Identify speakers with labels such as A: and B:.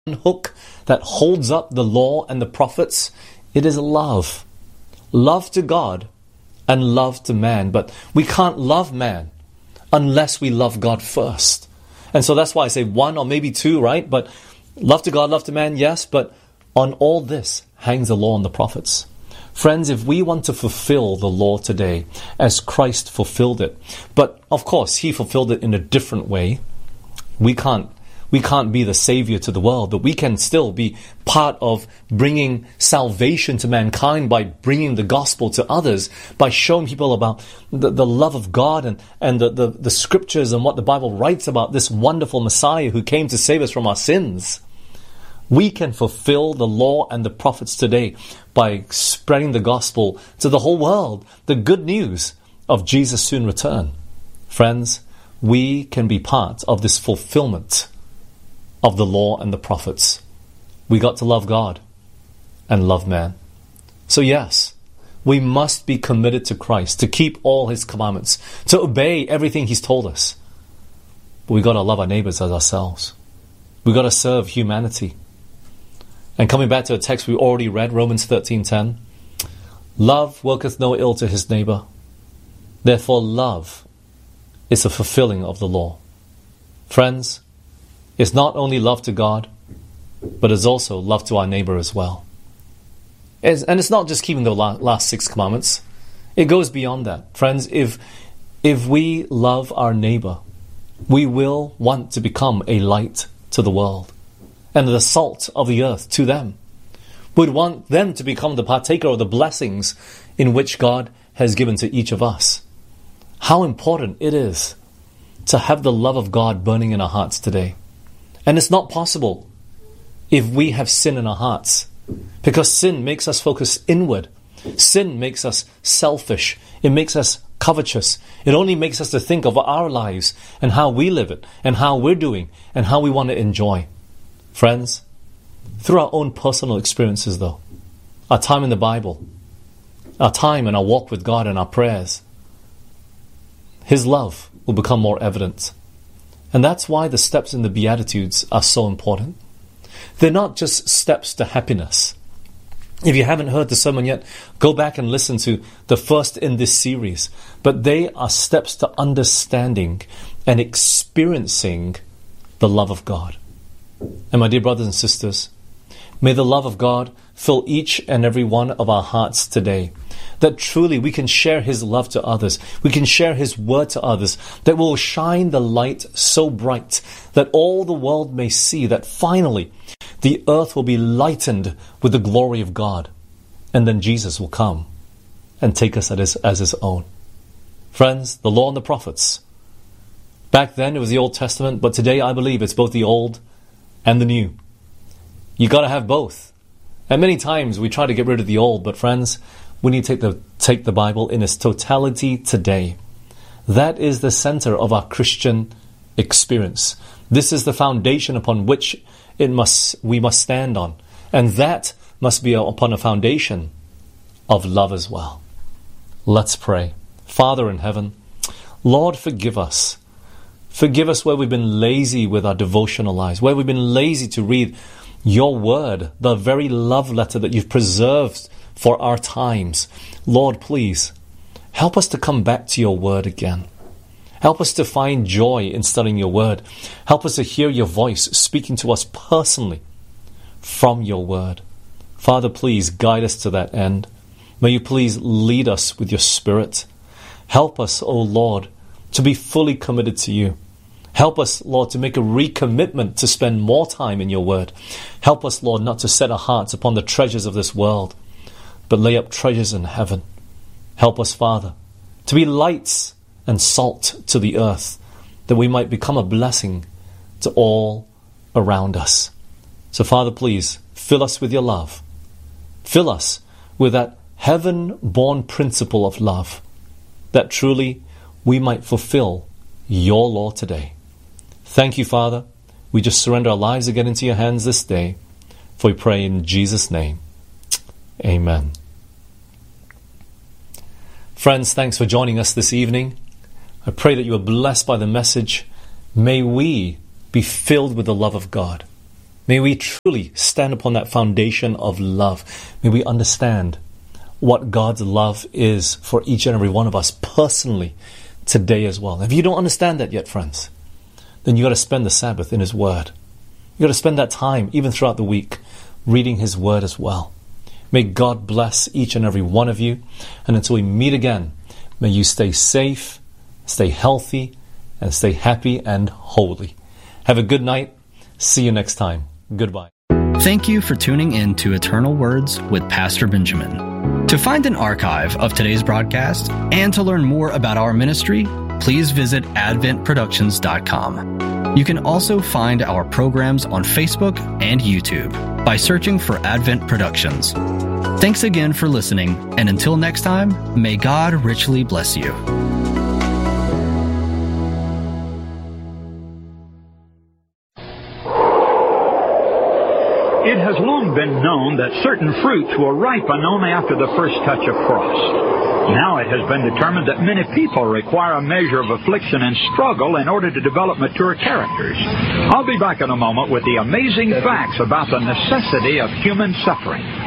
A: hook that holds up the law and the prophets, it is love. Love to God and love to man. But we can't love man unless we love God first. And so that's why I say one or maybe two, right? But love to God, love to man, yes. But on all this hangs the law and the prophets. Friends, if we want to fulfill the law today as Christ fulfilled it, but of course He fulfilled it in a different way, we can't be the savior to the world, but we can still be part of bringing salvation to mankind by bringing the gospel to others, by showing people about the love of God and the scriptures and what the Bible writes about this wonderful Messiah who came to save us from our sins. We can fulfill the law and the prophets today by spreading the gospel to the whole world, the good news of Jesus' soon return. Friends, we can be part of this fulfillment of the law and the prophets. We got to love God and love man. So yes, we must be committed to Christ, to keep all His commandments, to obey everything He's told us. But we got to love our neighbors as ourselves. We got to serve humanity. And coming back to a text we already read, Romans 13:10, love worketh no ill to his neighbor. Therefore love is the fulfilling of the law. Friends, it's not only love to God, but it's also love to our neighbor as well. And it's not just keeping the last 6 commandments. It goes beyond that. Friends, if we love our neighbor, we will want to become a light to the world and the salt of the earth to them. We'd want them to become the partaker of the blessings in which God has given to each of us. How important it is to have the love of God burning in our hearts today. And it's not possible if we have sin in our hearts, because sin makes us focus inward. Sin makes us selfish. It makes us covetous. It only makes us to think of our lives and how we live it and how we're doing and how we want to enjoy. Friends, through our own personal experiences though, our time in the Bible, our time and our walk with God and our prayers, His love will become more evident. And that's why the steps in the Beatitudes are so important. They're not just steps to happiness. If you haven't heard the sermon yet, go back and listen to the first in this series. But they are steps to understanding and experiencing the love of God. And my dear brothers and sisters, may the love of God fill each and every one of our hearts today, that truly we can share His love to others. We can share His word to others, that will shine the light so bright that all the world may see that finally the earth will be lightened with the glory of God. And then Jesus will come and take us as His own. Friends, the law and the prophets. Back then it was the Old Testament, but today I believe it's both the Old and the New. You got to have both. And many times we try to get rid of the old, but friends, we need to take the Bible in its totality today. That is the center of our Christian experience. This is the foundation upon which we must stand on. And that must be upon a foundation of love as well. Let's pray. Father in heaven, Lord, forgive us. Forgive us where we've been lazy with our devotional lives, where we've been lazy to read Your word, the very love letter that You've preserved for our times. Lord, please, help us to come back to Your word again. Help us to find joy in studying Your word. Help us to hear Your voice speaking to us personally from Your word. Father, please guide us to that end. May You please lead us with Your Spirit. Help us, O Lord, to be fully committed to You. Help us, Lord, to make a recommitment to spend more time in Your word. Help us, Lord, not to set our hearts upon the treasures of this world, but lay up treasures in heaven. Help us, Father, to be lights and salt to the earth, that we might become a blessing to all around us. So, Father, please fill us with Your love. Fill us with that heaven-born principle of love, that truly we might fulfill Your law today. Thank You, Father. We just surrender our lives again into Your hands this day, for we pray in Jesus' name. Amen. Friends, thanks for joining us this evening. I pray that you are blessed by the message. May we be filled with the love of God. May we truly stand upon that foundation of love. May we understand what God's love is for each and every one of us personally today as well. If you don't understand that yet, friends, then you got to spend the Sabbath in His Word. You got to spend that time, even throughout the week, reading His Word as well. May God bless each and every one of you. And until we meet again, may you stay safe, stay healthy, and stay happy and holy. Have a good night. See you next time. Goodbye.
B: Thank you for tuning in to Eternal Words with Pastor Benjamin. To find an archive of today's broadcast and to learn more about our ministry, please visit adventproductions.com. You can also find our programs on Facebook and YouTube by searching for Advent Productions. Thanks again for listening, and until next time, may God richly bless you.
C: It has long been known that certain fruits will ripen only after the first touch of frost. Now it has been determined that many people require a measure of affliction and struggle in order to develop mature characters. I'll be back in a moment with the amazing facts about the necessity of human suffering.